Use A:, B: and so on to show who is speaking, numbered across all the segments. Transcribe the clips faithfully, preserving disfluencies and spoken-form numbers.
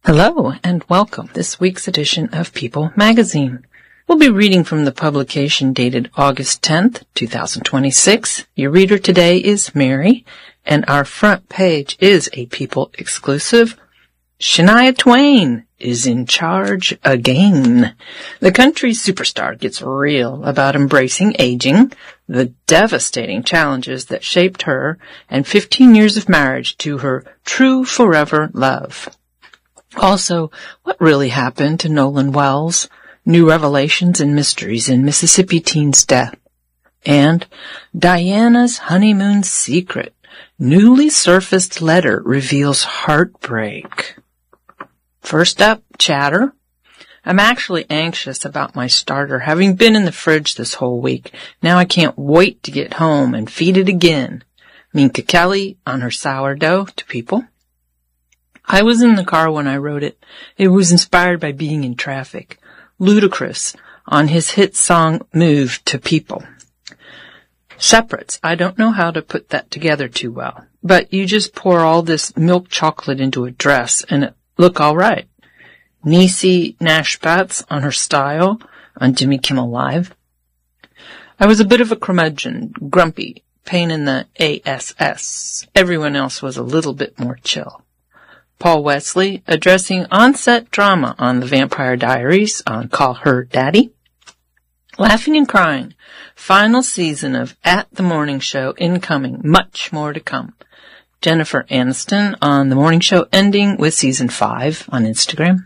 A: Hello and welcome to this week's edition of People Magazine. We'll be reading from the publication dated August tenth, twenty twenty-six. Your reader today is Mary, and our front page is a People exclusive. Shania Twain is in charge again. The country superstar gets real about embracing aging, the devastating challenges that shaped her, and fifteen years of marriage to her true forever love. Also, what really happened to Nolan Wells? New revelations and mysteries in Mississippi teen's death. And Diana's honeymoon secret. Newly surfaced letter reveals heartbreak. First up, chatter. I'm actually anxious about my starter, having been in the fridge this whole week. Now I can't wait to get home and feed it again. Minka Kelly on her sourdough to people. I was in the car when I wrote it. It was inspired by being in traffic. Ludacris on his hit song Move to people. Separates. I don't know how to put that together too well, but you just pour all this milk chocolate into a dress and it look all right. Niecy Nash-Batts on her style on Jimmy Kimmel Live. I was a bit of a curmudgeon, grumpy, pain in the ass. Everyone else was a little bit more chill. Paul Wesley addressing on-set drama on The Vampire Diaries on Call Her Daddy. Laughing and crying. Final season of At the Morning Show incoming. Much more to come. Jennifer Aniston on The Morning Show ending with season five on Instagram.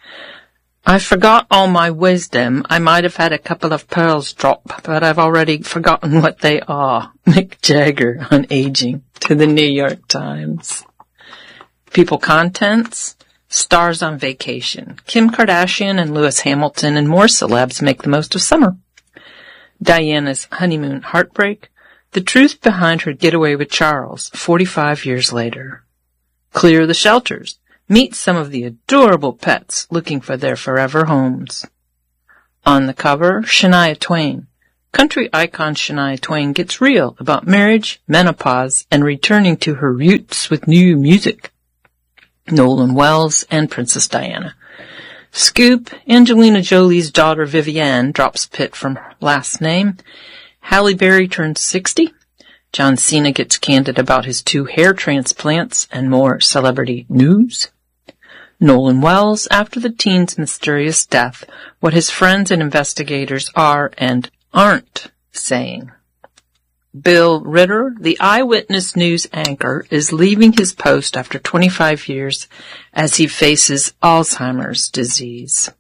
A: I forgot all my wisdom. I might have had a couple of pearls drop, but I've already forgotten what they are. Mick Jagger on aging to the New York Times. People contents, stars on vacation. Kim Kardashian and Lewis Hamilton and more celebs make the most of summer. Diana's honeymoon heartbreak. The truth behind her getaway with Charles, forty-five years later. Clear the shelters. Meet some of the adorable pets looking for their forever homes. On the cover, Shania Twain. Country icon Shania Twain gets real about marriage, menopause, and returning to her roots with new music. Nolan Wells and Princess Diana. Scoop, Angelina Jolie's daughter Vivienne drops Pitt from her last name. Halle Berry turns sixty. John Cena gets candid about his two hair transplants and more celebrity news. Nolan Wells, after the teen's mysterious death, what his friends and investigators are and aren't saying. Bill Ritter, the Eyewitness News anchor, is leaving his post after twenty-five years as he faces Alzheimer's disease.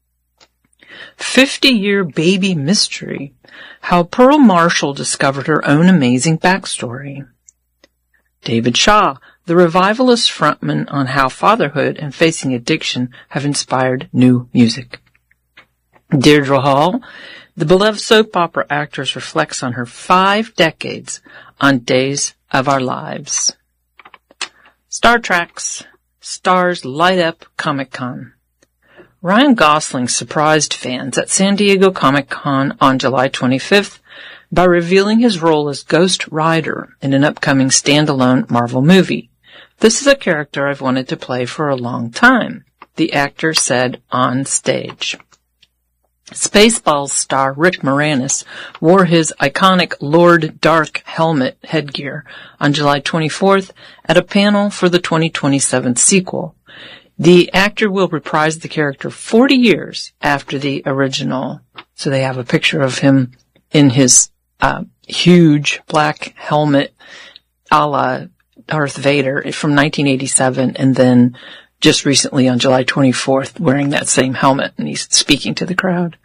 A: fifty-year baby mystery. How Pearl Marshall discovered her own amazing backstory. David Shaw, the revivalist frontman on how fatherhood and facing addiction have inspired new music. Deirdre Hall, the beloved soap opera actress, reflects on her five decades on Days of Our Lives. Star Treks. Stars light up Comic-Con. Ryan Gosling surprised fans at San Diego Comic-Con on July twenty-fifth by revealing his role as Ghost Rider in an upcoming standalone Marvel movie. This is a character I've wanted to play for a long time, the actor said on stage. Spaceballs star Rick Moranis wore his iconic Lord Dark helmet headgear on July twenty-fourth at a panel for the twenty twenty-seven sequel. The actor will reprise the character forty years after the original. So they have a picture of him in his uh, huge black helmet a la Darth Vader from nineteen eighty-seven, and then just recently on July twenty-fourth wearing that same helmet, and he's speaking to the crowd.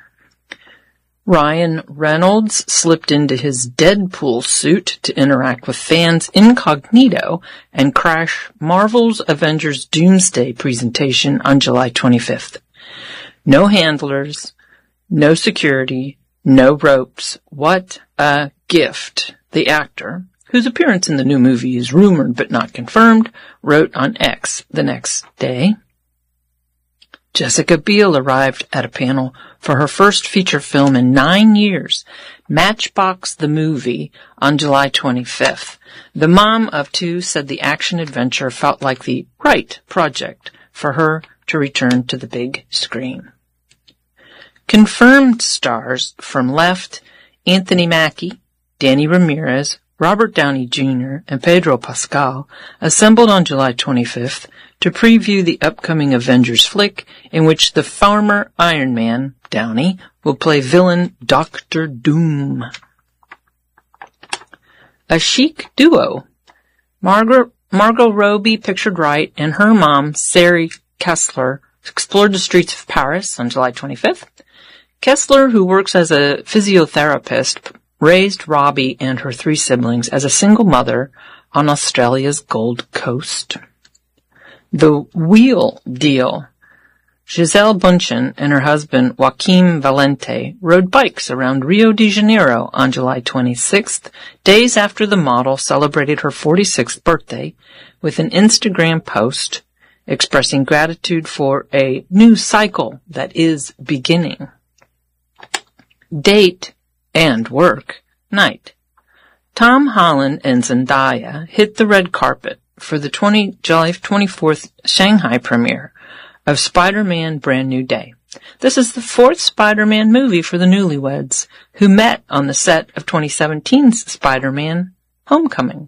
A: Ryan Reynolds slipped into his Deadpool suit to interact with fans incognito and crash Marvel's Avengers Doomsday presentation on July twenty-fifth. No handlers, no security, no ropes. What a gift. The actor, whose appearance in the new movie is rumored but not confirmed, wrote on X the next day. Jessica Biel arrived at a panel for her first feature film in nine years, Matchbox the Movie, on July twenty-fifth. The mom of two said the action-adventure felt like the right project for her to return to the big screen. Confirmed stars from Left, Anthony Mackie, Danny Ramirez, Robert Downey Junior, and Pedro Pascal assembled on July twenty-fifth to preview the upcoming Avengers flick in which the former Iron Man, Downey, will play villain Doctor Doom. A chic duo. Margaret, Margot Robbie, pictured right, and her mom, Sari Kessler, explored the streets of Paris on July twenty-fifth. Kessler, who works as a physiotherapist, raised Robbie and her three siblings as a single mother on Australia's Gold Coast. The Wheel Deal. Gisele Bundchen and her husband Joaquim Valente rode bikes around Rio de Janeiro on July twenty-sixth, days after the model celebrated her forty-sixth birthday, with an Instagram post expressing gratitude for a new cycle that is beginning. Date and work night. Tom Holland and Zendaya hit the red carpet for the July twenty-fourth Shanghai premiere of Spider-Man Brand New Day. This is the fourth Spider-Man movie for the newlyweds, who met on the set of twenty seventeen's Spider-Man Homecoming.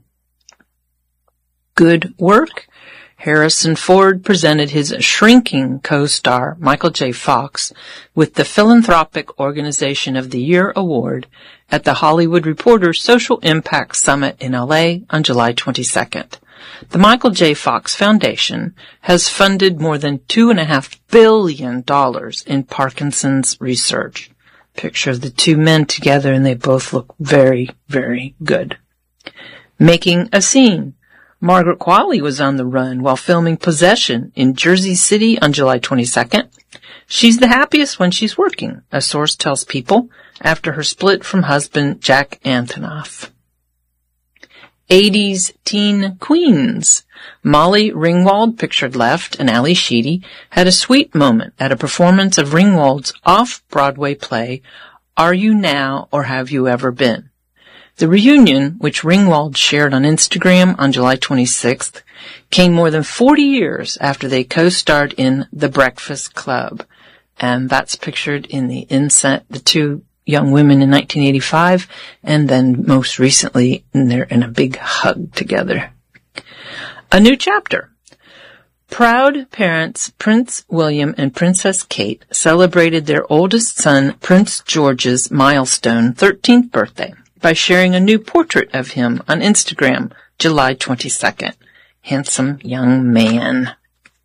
A: Good work. Harrison Ford presented his shrinking co-star, Michael J. Fox, with the Philanthropic Organization of the Year award at the Hollywood Reporters Social Impact Summit in L A on July twenty-second. The Michael J. Fox Foundation has funded more than two and a half billion dollars in Parkinson's research. Picture of the two men together, and they both look very, very good. Making a scene. Margaret Qualley was on the run while filming Possession in Jersey City on July twenty-second. She's the happiest when she's working, a source tells People, after her split from husband Jack Antonoff. eighties teen queens. Molly Ringwald, pictured left, and Ali Sheedy had a sweet moment at a performance of Ringwald's off-Broadway play, Are You Now or Have You Ever Been? The reunion, which Ringwald shared on Instagram on July twenty-sixth, came more than forty years after they co-starred in The Breakfast Club. And that's pictured in the inset, the two young women in nineteen eighty-five, and then most recently they're in a big hug together. A new chapter. Proud parents Prince William and Princess Kate celebrated their oldest son Prince George's milestone thirteenth birthday by sharing a new portrait of him on Instagram, July twenty-second. Handsome young man.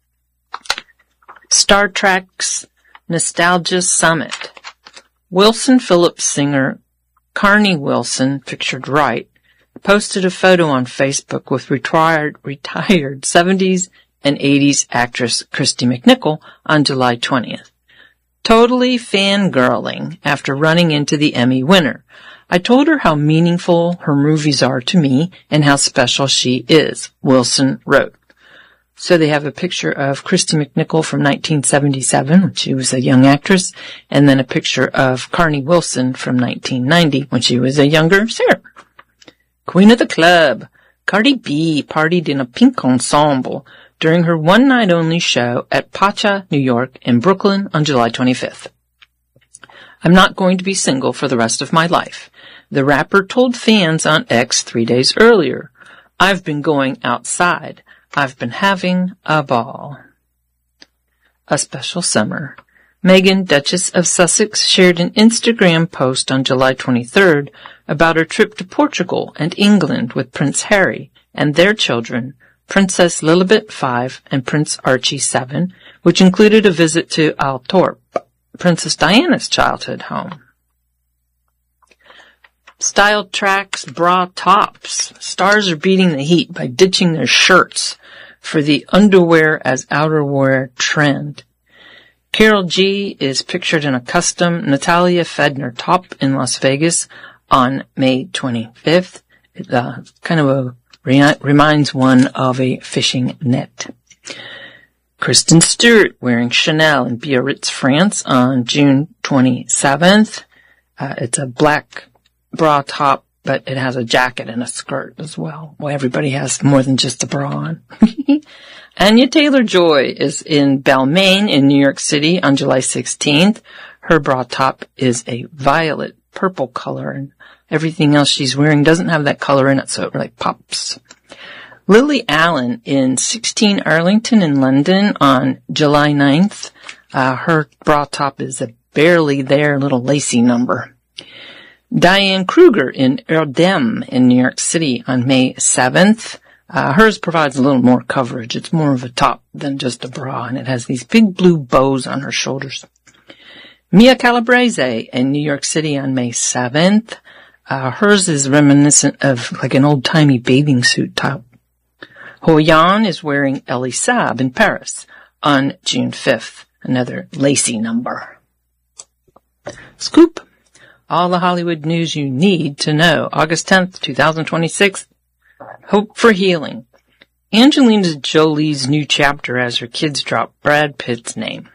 A: Star Trek's Nostalgia Summit. Wilson Phillips singer Carney Wilson, pictured right, posted a photo on Facebook with retired, retired seventies and eighties actress Christy McNichol on July twentieth. Totally fangirling after running into the Emmy winner. I told her how meaningful her movies are to me and how special she is, Wilson wrote. So they have a picture of Christy McNichol from nineteen seventy-seven, when she was a young actress, and then a picture of Carney Wilson from nineteen ninety, when she was a younger singer. Queen of the Club. Cardi B partied in a pink ensemble during her one-night-only show at Pacha, New York, in Brooklyn on July twenty-fifth. I'm not going to be single for the rest of my life. The rapper told fans on X three days earlier. I've been going outside. I've been having a ball. A special summer. Meghan, Duchess of Sussex, shared an Instagram post on July twenty-third about her trip to Portugal and England with Prince Harry and their children, Princess Lilibet, five, and Prince Archie, seven, which included a visit to Althorp, Princess Diana's childhood home. Style tracks bra tops. Stars are beating the heat by ditching their shirts for the underwear as outerwear trend. Carol G is pictured in a custom Natalia Fedner top in Las Vegas on May twenty-fifth. It uh, kind of a, re- reminds one of a fishing net. Kristen Stewart wearing Chanel in Biarritz, France on June twenty-seventh. Uh, it's a black bra top, but it has a jacket and a skirt as well. Well, everybody has more than just a bra on. Anya Taylor-Joy is in Balmain in New York City on July sixteenth. Her bra top is a violet purple color, and everything else she's wearing doesn't have that color in it, so it really pops. Lily Allen in sixteen Arlington in London on July ninth. Uh, her bra top is a barely there little lacy number. Diane Kruger in Erdem in New York City on May seventh. Uh, hers provides a little more coverage. It's more of a top than just a bra, and it has these big blue bows on her shoulders. Mia Calabrese in New York City on May seventh. Uh, hers is reminiscent of like an old-timey bathing suit top. Hoyan is wearing Elie Saab in Paris on June fifth. Another lacy number. Scoop. All the Hollywood news you need to know. August tenth, twenty twenty-six. Hope for healing. Angelina Jolie's new chapter as her kids drop Brad Pitt's name.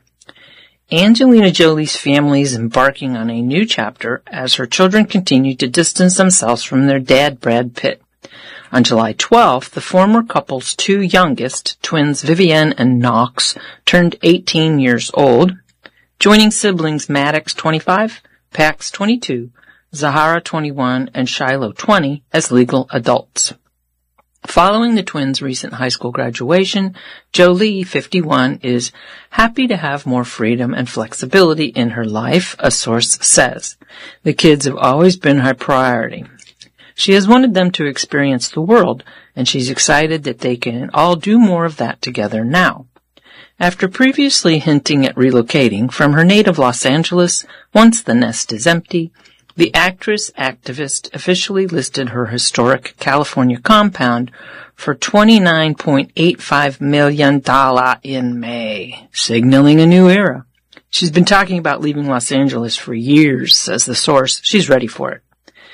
A: Angelina Jolie's family is embarking on a new chapter as her children continue to distance themselves from their dad, Brad Pitt. On July twelfth, the former couple's two youngest, twins Vivienne and Knox, turned eighteen years old, joining siblings Maddox, twenty-five, Pax, twenty-two, Zahara, twenty-one, and Shiloh, twenty, as legal adults. Following the twins' recent high school graduation, Jolie, fifty-one, is happy to have more freedom and flexibility in her life, a source says. The kids have always been her priority. She has wanted them to experience the world, and she's excited that they can all do more of that together now. After previously hinting at relocating from her native Los Angeles once the nest is empty, the actress-activist officially listed her historic California compound for twenty-nine point eight five million dollars in May, signaling a new era. She's been talking about leaving Los Angeles for years, says the source. She's ready for it.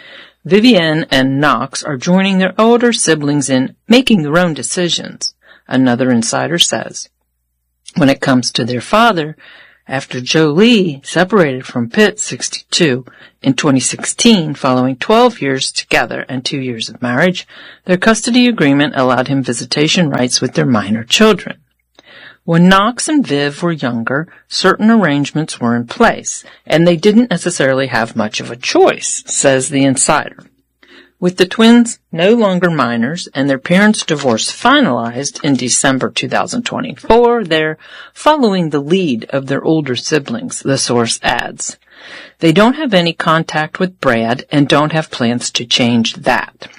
A: Vivienne and Knox are joining their older siblings in making their own decisions, another insider says. When it comes to their father, after Jolie separated from Pitt, sixty-two, in twenty sixteen, following twelve years together and two years of marriage, their custody agreement allowed him visitation rights with their minor children. When Knox and Viv were younger, certain arrangements were in place, and they didn't necessarily have much of a choice, says the insider. With the twins no longer minors and their parents' divorce finalized in December two thousand twenty-four, they're following the lead of their older siblings, the source adds. They don't have any contact with Brad and don't have plans to change that.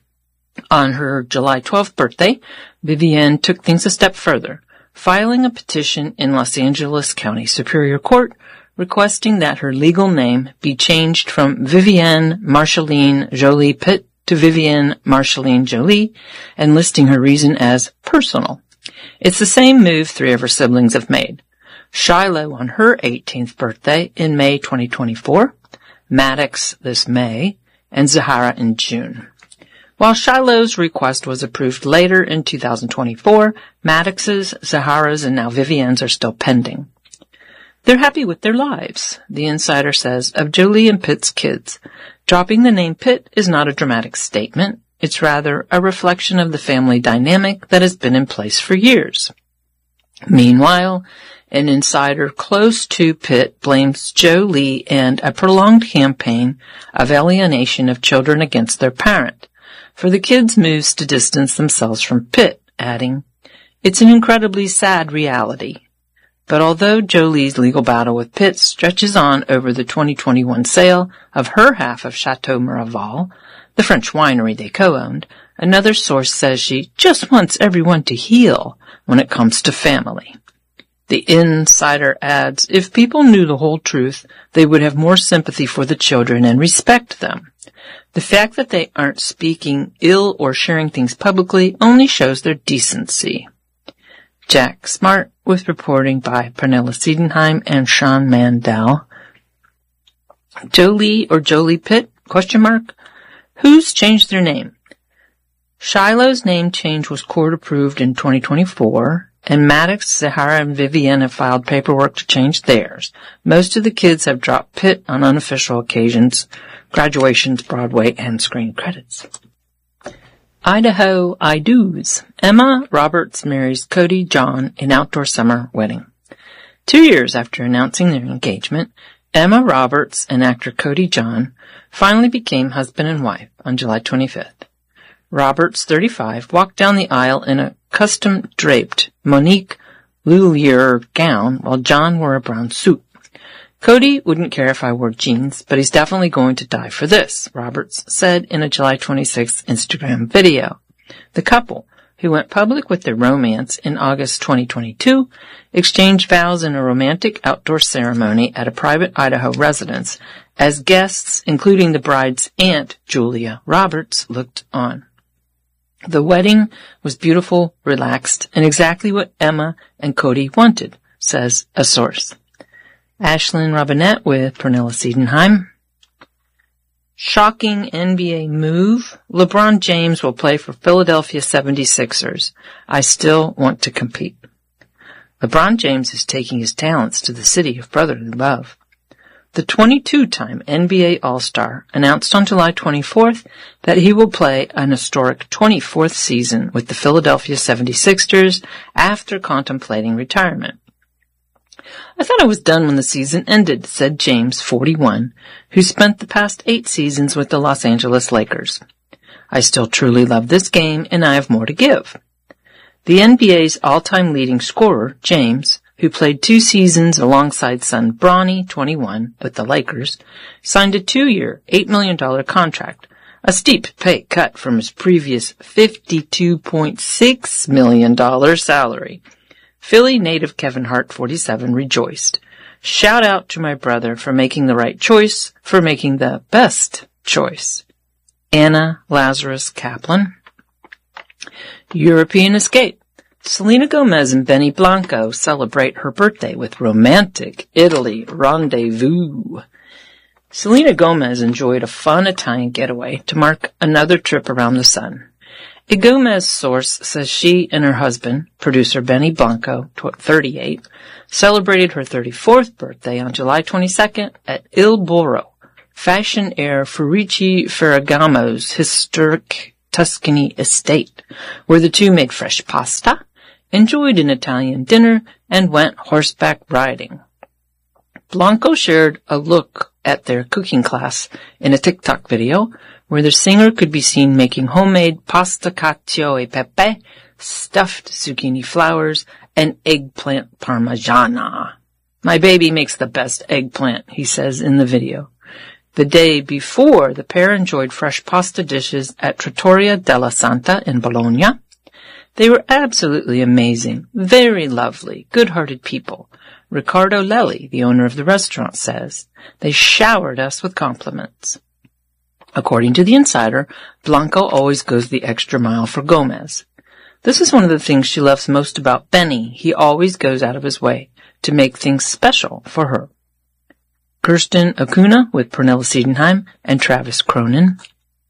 A: On her July twelfth birthday, Vivienne took things a step further, filing a petition in Los Angeles County Superior Court requesting that her legal name be changed from Vivienne Marceline Jolie Pitt to Vivienne Marceline Jolie, and listing her reason as personal. It's the same move three of her siblings have made. Shiloh on her eighteenth birthday in May twenty twenty-four, Maddox this May, and Zahara in June. While Shiloh's request was approved later in two thousand twenty-four, Maddox's, Zahara's, and now Vivienne's are still pending. They're happy with their lives, the insider says of Jolie and Pitt's kids. Dropping the name Pitt is not a dramatic statement. It's rather a reflection of the family dynamic that has been in place for years. Meanwhile, an insider close to Pitt blames Jolie and a prolonged campaign of alienation of children against their parent for the kids' moves to distance themselves from Pitt, adding, "It's an incredibly sad reality." But although Jolie's legal battle with Pitt stretches on over the twenty twenty-one sale of her half of Chateau Miraval, the French winery they co-owned, another source says she just wants everyone to heal when it comes to family. The insider adds, if people knew the whole truth, they would have more sympathy for the children and respect them. The fact that they aren't speaking ill or sharing things publicly only shows their decency. Jack Smart with reporting by Pernilla Siedenheim and Sean Mandel. Jolie or Jolie Pitt? Question mark. Who's changed their name? Shiloh's name change was court approved in twenty twenty-four, and Maddox, Zahara, and Vivienne have filed paperwork to change theirs. Most of the kids have dropped Pitt on unofficial occasions, graduations, Broadway, and screen credits. Idaho I-Dos. Emma Roberts marries Cody John in outdoor summer wedding. Two years after announcing their engagement, Emma Roberts and actor Cody John finally became husband and wife on July twenty-fifth. Roberts, thirty-five, walked down the aisle in a custom-draped Monique Lhuillier gown while John wore a brown suit. Cody wouldn't care if I wore jeans, but he's definitely going to die for this, Roberts said in a July twenty-sixth Instagram video. The couple, who went public with their romance in August twenty twenty-two, exchanged vows in a romantic outdoor ceremony at a private Idaho residence as guests, including the bride's aunt, Julia Roberts, looked on. The wedding was beautiful, relaxed, and exactly what Emma and Cody wanted, says a source. Ashlyn Robinette with Pernilla Siedenheim. Shocking N B A move. LeBron James will play for Philadelphia seventy-sixers. I still want to compete. LeBron James is taking his talents to the city of brotherly love. The twenty-two-time N B A All-Star announced on July twenty-fourth that he will play an historic twenty-fourth season with the Philadelphia seventy-sixers after contemplating retirement. I thought I was done when the season ended, said James, forty-one, who spent the past eight seasons with the Los Angeles Lakers. I still truly love this game, and I have more to give. The N B A's all-time leading scorer, James, who played two seasons alongside son Bronny, twenty-one, with the Lakers, signed a two-year, eight million dollars contract, a steep pay cut from his previous fifty-two point six million dollars salary. Philly native Kevin Hart, forty-seven, rejoiced. Shout out to my brother for making the right choice, for making the best choice. Anna Lazarus Kaplan. European escape. Selena Gomez and Benny Blanco celebrate her birthday with romantic Italy rendezvous. Selena Gomez enjoyed a fun Italian getaway to mark another trip around the sun. A Gomez source says she and her husband, producer Benny Blanco, thirty-eight, celebrated her thirty-fourth birthday on July twenty-second at Il Boro, fashion heir Federico Ferragamo's historic Tuscany estate, where the two made fresh pasta, enjoyed an Italian dinner, and went horseback riding. Blanco shared a look at their cooking class in a TikTok video, where the singer could be seen making homemade pasta cacio e pepe, stuffed zucchini flowers, and eggplant parmigiana. My baby makes the best eggplant, he says in the video. The day before, the pair enjoyed fresh pasta dishes at Trattoria della Santa in Bologna. They were absolutely amazing, very lovely, good-hearted people. Riccardo Lelli, the owner of the restaurant, says. They showered us with compliments. According to the Insider, Blanco always goes the extra mile for Gomez. This is one of the things she loves most about Benny. He always goes out of his way to make things special for her. Kirsten Acuna with Pernilla Siedenheim and Travis Cronin.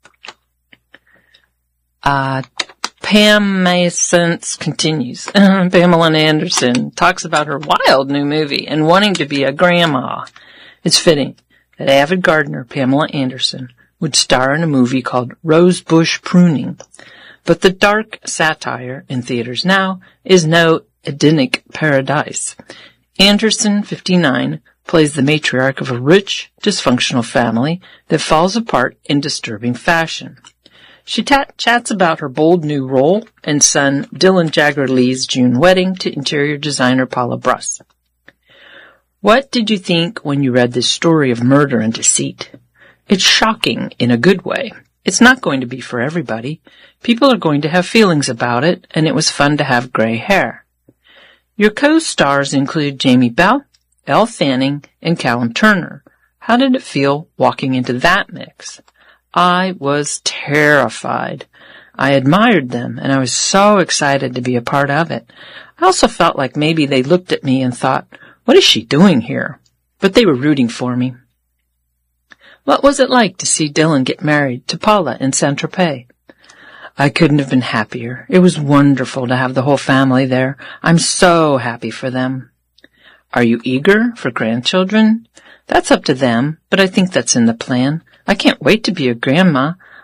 A: Uh, Pam Mason's continues. Pamela Anderson talks about her wild new movie and wanting to be a grandma. It's fitting that avid gardener Pamela Anderson would star in a movie called Rosebush Pruning. But the dark satire in theaters now is no Edenic paradise. Anderson, fifty-nine, plays the matriarch of a rich, dysfunctional family that falls apart in disturbing fashion. She ta- chats about her bold new role and son Dylan Jagger Lee's June wedding to interior designer Paula Bruss. What did you think when you read this story of murder and deceit? It's shocking in a good way. It's not going to be for everybody. People are going to have feelings about it, and it was fun to have gray hair. Your co-stars include Jamie Bell, Elle Fanning, and Callum Turner. How did it feel walking into that mix? I was terrified. I admired them, and I was so excited to be a part of it. I also felt like maybe they looked at me and thought, what is she doing here? But they were rooting for me. What was it like to see Dylan get married to Paula in Saint-Tropez? I couldn't have been happier. It was wonderful to have the whole family there. I'm so happy for them. Are you eager for grandchildren? That's up to them, but I think that's in the plan. I can't wait to be a grandma.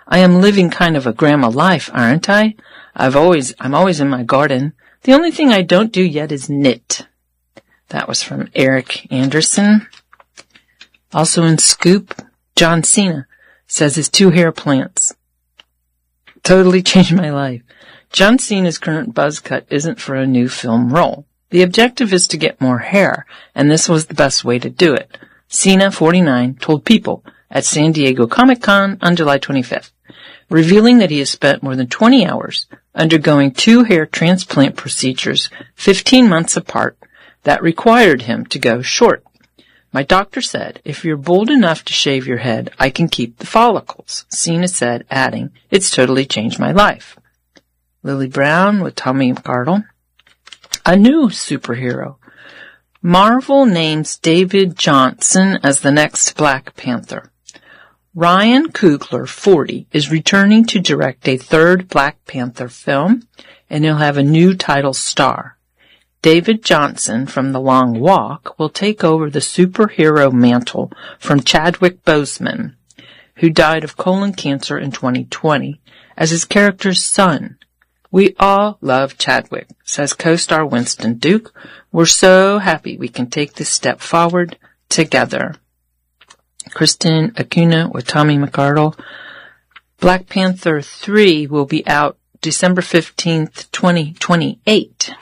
A: I am living kind of a grandma life, aren't I? I've always, I'm always in my garden. The only thing I don't do yet is knit. That was from Eric Anderson. Also in Scoop, John Cena says his two hair plants totally changed my life. John Cena's current buzz cut isn't for a new film role. The objective is to get more hair, and this was the best way to do it. Cena, forty-nine, told People at San Diego Comic-Con on July twenty-fifth, revealing that he has spent more than twenty hours undergoing two hair transplant procedures fifteen months apart that required him to go short. My doctor said, if you're bold enough to shave your head, I can keep the follicles, Cena said, adding, it's totally changed my life. Lily Brown with Tommy McArdle. A new superhero. Marvel names David Johnson as the next Black Panther. Ryan Coogler, forty, is returning to direct a third Black Panther film, and he'll have a new title star. David Johnson from The Long Walk will take over the superhero mantle from Chadwick Boseman, who died of colon cancer in twenty twenty, as his character's son. We all love Chadwick, says co-star Winston Duke. We're so happy we can take this step forward together. Kristen Acuna with Tommy McArdle. Black Panther three will be out December fifteenth, twenty twenty-eight.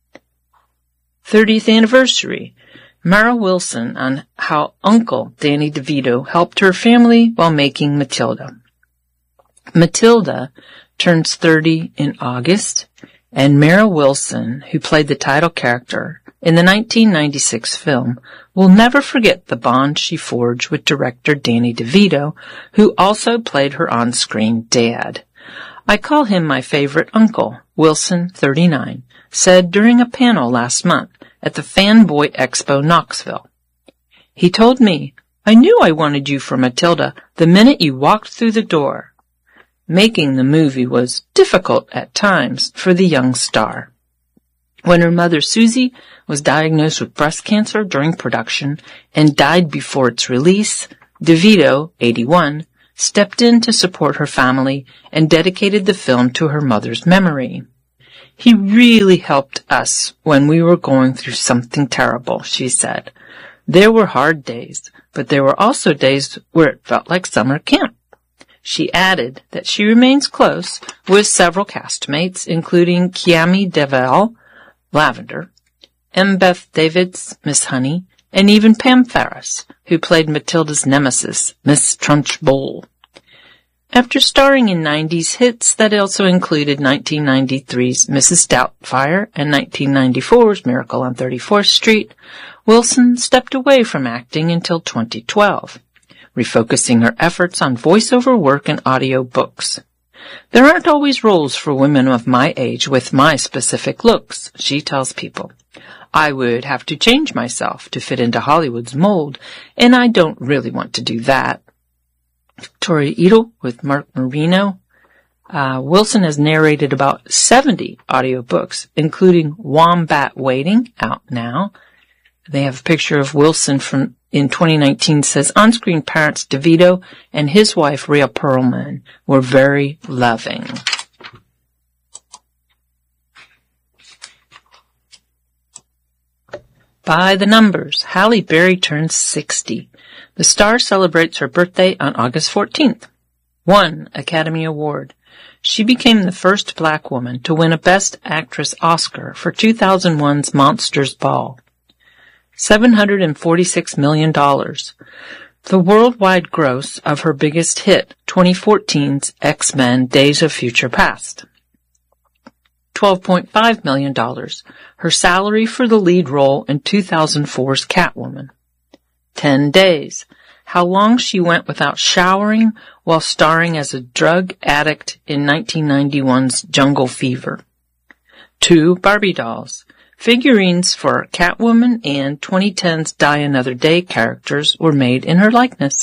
A: thirtieth anniversary. Mara Wilson on how Uncle Danny DeVito helped her family while making Matilda. Matilda turns thirty in August, and Mara Wilson, who played the title character in the nineteen ninety-six film, will never forget the bond she forged with director Danny DeVito, who also played her on-screen dad. I call him my favorite uncle, Wilson, thirty-nine, said during a panel last month at the Fanboy Expo Knoxville. He told me, I knew I wanted you for Matilda the minute you walked through the door. Making the movie was difficult at times for the young star. When her mother Susie was diagnosed with breast cancer during production and died before its release, DeVito, eighty-one, stepped in to support her family and dedicated the film to her mother's memory. He really helped us when we were going through something terrible, she said. There were hard days, but there were also days where it felt like summer camp. She added that she remains close with several castmates, including Kiami DeVal, Lavender, M. Beth Davids, Miss Honey, and even Pam Ferris, who played Matilda's nemesis, Miss Trunchbull. After starring in nineties hits that also included nineteen ninety-three's Missus Doubtfire and nineteen ninety-four's Miracle on thirty-fourth Street, Wilson stepped away from acting until twenty twelve, refocusing her efforts on voiceover work and audio books. There aren't always roles for women of my age with my specific looks, she tells People. I would have to change myself to fit into Hollywood's mold, and I don't really want to do that. Victoria Edel with Mark Marino. Uh, Wilson has narrated about seventy audiobooks, including Wombat Waiting, out now. They have a picture of Wilson from in twenty nineteen, says on-screen parents DeVito and his wife Rhea Perlman were very loving. By the numbers, Halle Berry turns sixty. The star celebrates her birthday on August fourteenth. One Academy Award. She became the first black woman to win a Best Actress Oscar for two thousand one's Monsters Ball. seven hundred forty-six million dollars. The worldwide gross of her biggest hit, twenty fourteen's X-Men Days of Future Past. twelve point five million dollars. Her salary for the lead role in two thousand four's Catwoman. Ten days. How long she went without showering while starring as a drug addict in nineteen ninety-one's Jungle Fever. Two Barbie dolls. Figurines for Catwoman and twenty ten's Die Another Day characters were made in her likeness.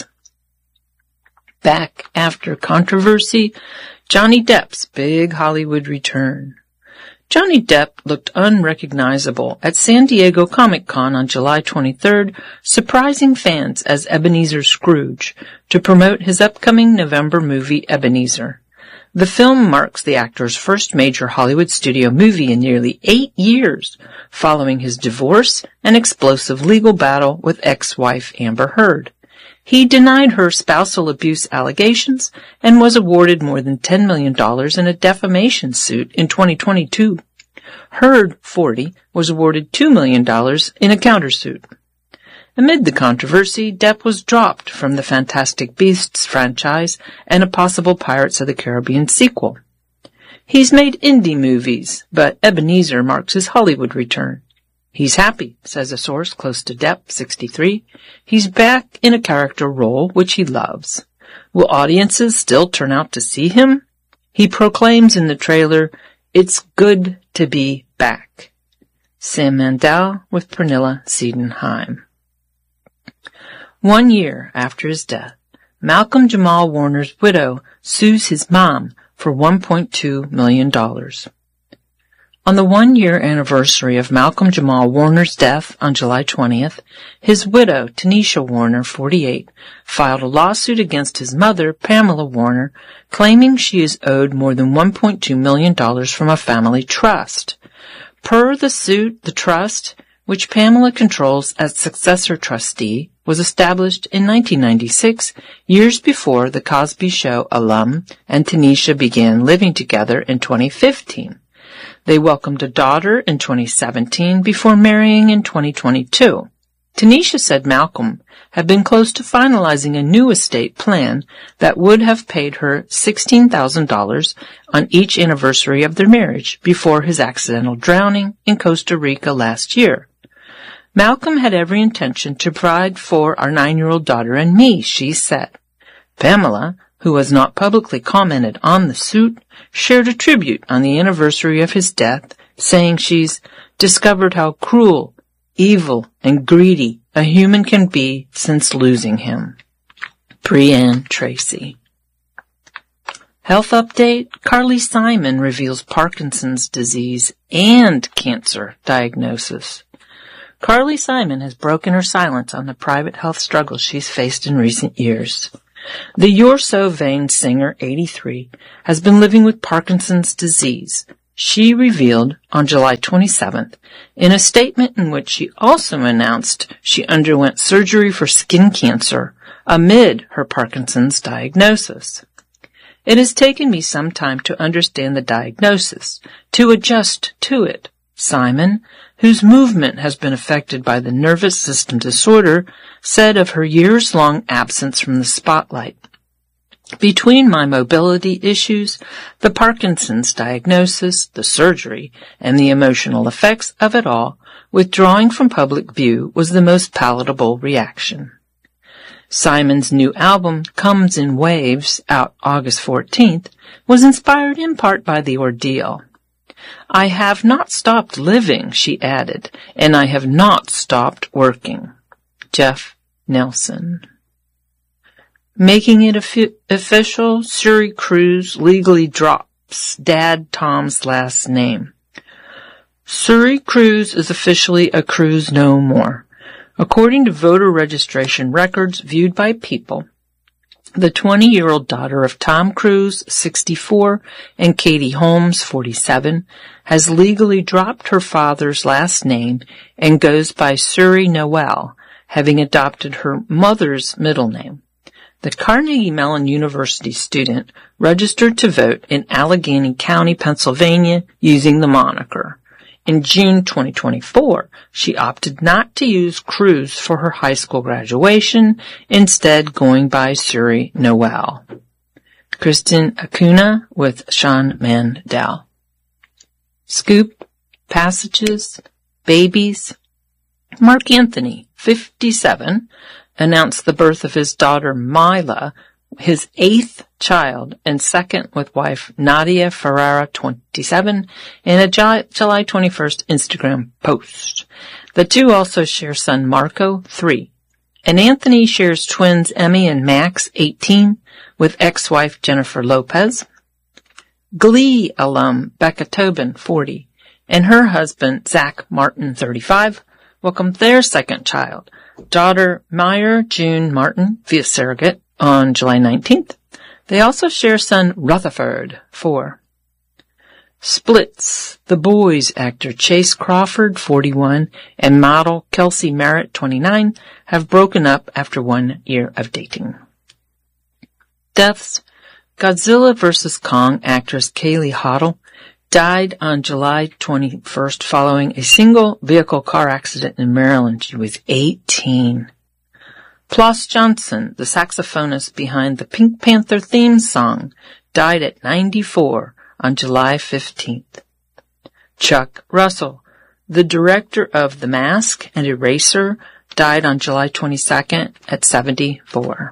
A: Back after controversy, Johnny Depp's big Hollywood return. Johnny Depp looked unrecognizable at San Diego Comic-Con on July twenty-third, surprising fans as Ebenezer Scrooge to promote his upcoming November movie Ebenezer. The film marks the actor's first major Hollywood studio movie in nearly eight years, following his divorce and explosive legal battle with ex-wife Amber Heard. He denied her spousal abuse allegations and was awarded more than ten million dollars in a defamation suit in twenty twenty-two. Heard, forty, was awarded two million dollars in a countersuit. Amid the controversy, Depp was dropped from the Fantastic Beasts franchise and a possible Pirates of the Caribbean sequel. He's made indie movies, but Ebenezer marks his Hollywood return. He's happy, says a source close to Depp, sixty-three. He's back in a character role which he loves. Will audiences still turn out to see him? He proclaims in the trailer, "It's good to be back." Sam Mandel with Pernilla Siedenheim. One year after his death, Malcolm Jamal Warner's widow sues his mom for one point two million dollars. On the one-year anniversary of Malcolm Jamal Warner's death on July twentieth, his widow, Tanisha Warner, forty-eight, filed a lawsuit against his mother, Pamela Warner, claiming she is owed more than one point two million dollars from a family trust. Per the suit, the trust, which Pamela controls as successor trustee, was established in nineteen ninety-six, years before The Cosby Show alum and Tanisha began living together in twenty fifteen. They welcomed a daughter in twenty seventeen before marrying in twenty twenty-two. Tanisha said Malcolm had been close to finalizing a new estate plan that would have paid her sixteen thousand dollars on each anniversary of their marriage before his accidental drowning in Costa Rica last year. Malcolm had every intention to provide for our nine-year-old daughter and me, she said. Pamela, who has not publicly commented on the suit, shared a tribute on the anniversary of his death, saying she's discovered how cruel, evil, and greedy a human can be since losing him. Brianne Tracy. Health update, Carly Simon reveals Parkinson's disease and cancer diagnosis. Carly Simon has broken her silence on the private health struggles she's faced in recent years. The You're So Vain singer, eighty-three, has been living with Parkinson's disease. She revealed on July twenty-seventh in a statement in which she also announced she underwent surgery for skin cancer amid her Parkinson's diagnosis. It has taken me some time to understand the diagnosis, to adjust to it. Simon, whose movement has been affected by the nervous system disorder, said of her years-long absence from the spotlight. Between my mobility issues, the Parkinson's diagnosis, the surgery, and the emotional effects of it all, withdrawing from public view was the most palatable reaction. Simon's new album, Comes in Waves, out August fourteenth, was inspired in part by the ordeal. I have not stopped living, she added, and I have not stopped working. Jeff Nelson. Making it offi- official, Suri Cruise legally drops Dad Tom's last name. Suri Cruise is officially a cruise no more. According to voter registration records viewed by People, the twenty-year-old daughter of Tom Cruise, sixty-four, and Katie Holmes, forty-seven, has legally dropped her father's last name and goes by Suri Noel, having adopted her mother's middle name. The Carnegie Mellon University student registered to vote in Allegheny County, Pennsylvania, using the moniker. In June twenty twenty-four, she opted not to use Cruise for her high school graduation, instead going by Suri Noel. Kristen Acuna with Sean Mandel. Scoop, Passages, Babies. Mark Anthony, fifty-seven, announced the birth of his daughter Mila, his eighth child and second with wife Nadia Ferrara, twenty-seven, in a July twenty-first Instagram post. The two also share son Marco, three. And Anthony shares twins Emmy and Max, eighteen, with ex-wife Jennifer Lopez. Glee alum Becca Tobin, forty, and her husband, Zach Martin, thirty-five, welcomed their second child, daughter Meyer June Martin, via surrogate, on July nineteenth. They also share son Rutherford, four. Splits. The Boys actor Chase Crawford, forty-one, and model Kelsey Merritt, twenty-nine, have broken up after one year of dating. Deaths. Godzilla versus. Kong actress Kaylee Hoddle died on July twenty-first following a single-vehicle car accident in Maryland. She was eighteen. Ploss Johnson, the saxophonist behind the Pink Panther theme song, died at ninety-four on July fifteenth. Chuck Russell, the director of The Mask and Eraser, died on July twenty-second at seventy-four.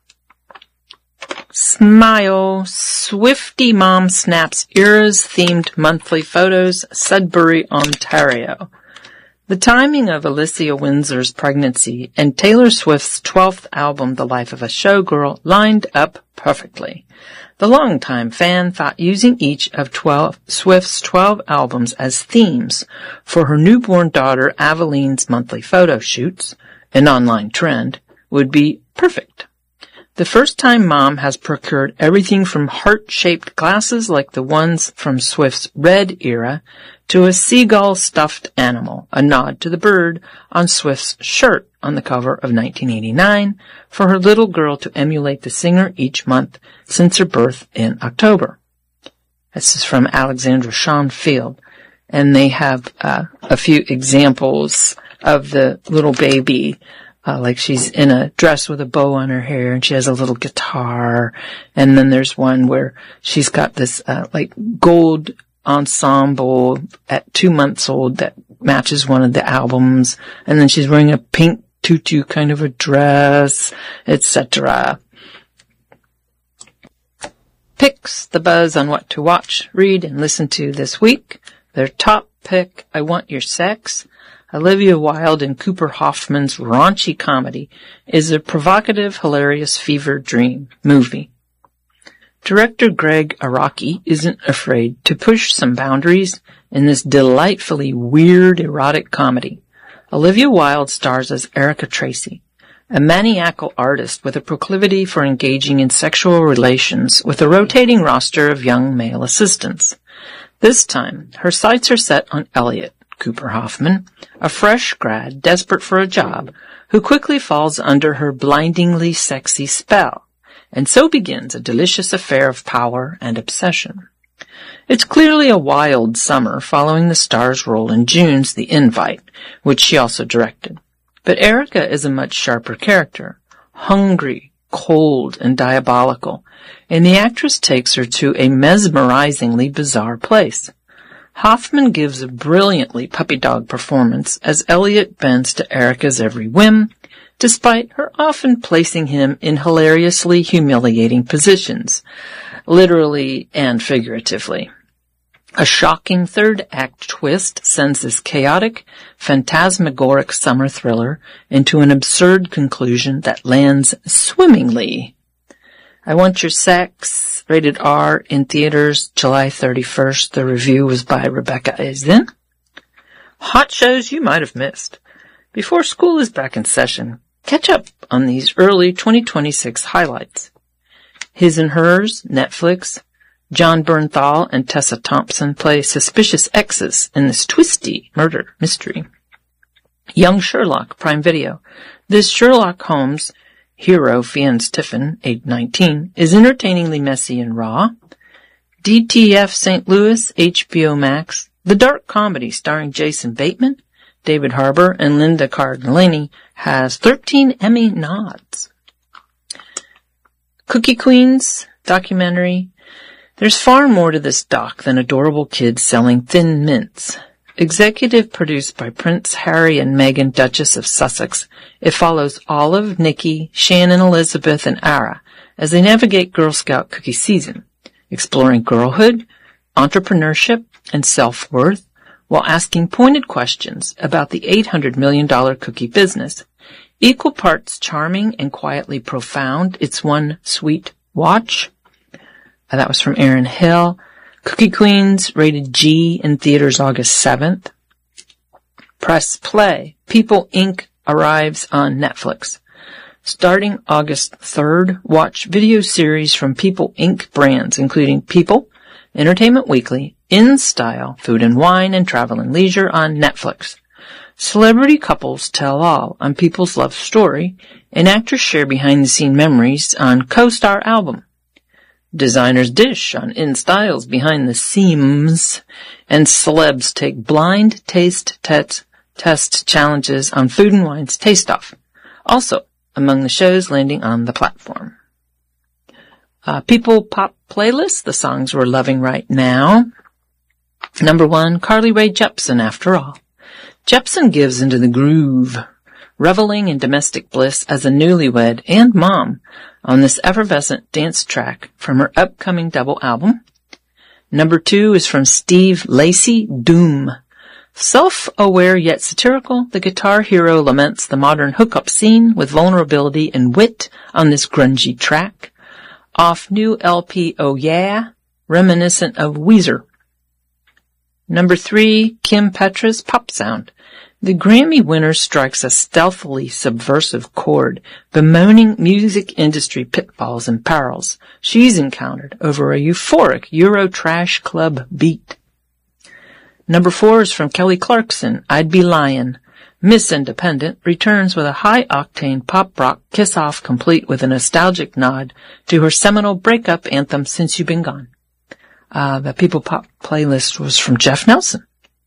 A: Smile. Swiftie Mom snaps Eras-themed monthly photos, Sudbury, Ontario. The timing of Alicia Windsor's pregnancy and Taylor Swift's twelfth album, The Life of a Showgirl, lined up perfectly. The longtime fan thought using each of twelve, Swift's twelve albums as themes for her newborn daughter Aveline's monthly photo shoots, an online trend, would be perfect. The first-time mom has procured everything from heart-shaped glasses like the ones from Swift's Red era to a seagull stuffed animal, a nod to the bird on Swift's shirt on the cover of nineteen eighty-nine, for her little girl to emulate the singer each month since her birth in October. This is from Alexandra Schoenfield, and they have uh, a few examples of the little baby. Uh, like she's in a dress with a bow on her hair and she has a little guitar. And then there's one where she's got this, uh, like gold ensemble at two months old that matches one of the albums. And then she's wearing a pink tutu kind of a dress, et cetera. Picks, the buzz on what to watch, read, and listen to this week. Their top pick, I Want Your Sex. Olivia Wilde and Cooper Hoffman's raunchy comedy is a provocative, hilarious fever dream movie. Director Greg Araki isn't afraid to push some boundaries in this delightfully weird erotic comedy. Olivia Wilde stars as Erica Tracy, a maniacal artist with a proclivity for engaging in sexual relations with a rotating roster of young male assistants. This time, her sights are set on Elliot, Cooper Hoffman, a fresh grad desperate for a job, who quickly falls under her blindingly sexy spell, and so begins a delicious affair of power and obsession. It's clearly a wild summer following the star's role in June's The Invite, which she also directed. But Erica is a much sharper character, hungry, cold, and diabolical, and the actress takes her to a mesmerizingly bizarre place. Hoffman gives a brilliantly puppy dog performance as Elliot bends to Erica's every whim, despite her often placing him in hilariously humiliating positions, literally and figuratively. A shocking third act twist sends this chaotic, phantasmagoric summer thriller into an absurd conclusion that lands swimmingly. I Want Your Sex, rated R, in theaters July thirty-first. The review was by Rebecca Eisen. Hot shows you might have missed. Before school is back in session, catch up on these early twenty twenty-six highlights. His and Hers, Netflix. John Bernthal and Tessa Thompson play suspicious exes in this twisty murder mystery. Young Sherlock, Prime Video. This Sherlock Holmes hero, Fiennes Tiffin, age nineteen, is entertainingly messy and raw. D T F Saint Louis, H B O Max. The dark comedy starring Jason Bateman, David Harbour, and Linda Cardellini has thirteen Emmy nods. Cookie Queens documentary. There's far more to this doc than adorable kids selling thin mints. Executive produced by Prince Harry and Meghan, Duchess of Sussex, it follows Olive, Nikki, Shannon, Elizabeth, and Ara as they navigate Girl Scout cookie season, exploring girlhood, entrepreneurship, and self-worth, while asking pointed questions about the eight hundred million dollars cookie business. Equal parts charming and quietly profound, it's one sweet watch. Uh, that was from Aaron Hill. Cookie Queens, rated G, in theaters August seventh. Press Play, People Incorporated arrives on Netflix. Starting August third, watch video series from People Incorporated brands, including People, Entertainment Weekly, In Style, Food and Wine, and Travel and Leisure on Netflix. Celebrity couples tell all on People's Love Story, and actors share behind-the-scene memories on Co-Star Album. Designers dish on In Style's Behind the Seams, and celebs take blind taste test, test challenges on Food and Wine's Taste Off. Also, among the shows landing on the platform. Uh, People Pop Playlist, the songs we're loving right now. Number one, Carly Rae Jepsen, After All. Jepsen gives into the groove, reveling in domestic bliss as a newlywed and mom on this effervescent dance track from her upcoming double album. Number two is from Steve Lacy, Doom. Self-aware yet satirical, the guitar hero laments the modern hookup scene with vulnerability and wit on this grungy track. Off new L P Oh Yeah, reminiscent of Weezer. Number three, Kim Petras, Pop Sound. The Grammy winner strikes a stealthily subversive chord, bemoaning music industry pitfalls and perils she's encountered over a euphoric Euro trash club beat. Number four is from Kelly Clarkson, I'd Be Lyin'. Miss Independent returns with a high-octane pop-rock kiss-off complete with a nostalgic nod to her seminal breakup anthem, Since You've Been Gone. Uh, the People Pop playlist was from Jeff Nelson.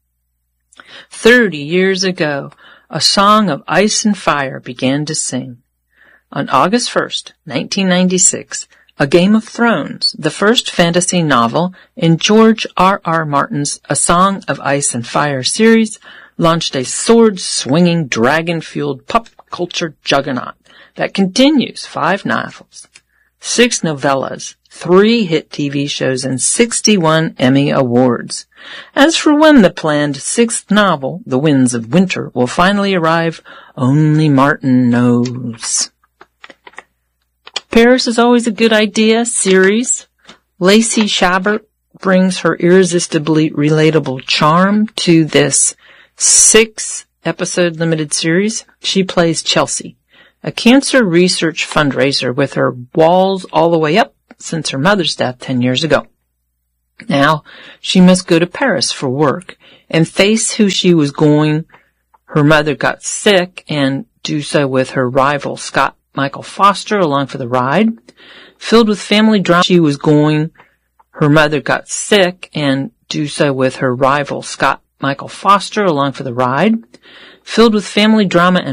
A: Thirty years ago, a song of ice and fire began to sing. On August first, nineteen ninety-six, A Game of Thrones, the first fantasy novel in George R. R. Martin's A Song of Ice and Fire series, launched a sword-swinging, dragon-fueled pop culture juggernaut that continues five novels, six novellas, three hit T V shows, and sixty-one Emmy Awards. As for when the planned sixth novel, The Winds of Winter, will finally arrive, only Martin knows. Paris is Always a Good Idea series. Lacey Chabert brings her irresistibly relatable charm to this six-episode limited series. She plays Chelsea, a cancer research fundraiser with her walls all the way up since her mother's death ten years ago. Now, she must go to Paris for work and face who she was going. Her mother got sick and do so with her rival, Scott Michael Foster, along for the ride. Filled with family drama, she was going. Her mother got sick and do so with her rival, Scott Michael Foster, along for the ride. Filled with family drama and